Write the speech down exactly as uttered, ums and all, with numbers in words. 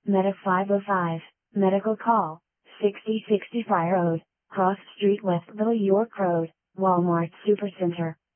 Meta five oh five, Medical Call, sixty sixty Friar Road, Cross Street West Little York Road, Walmart Supercenter.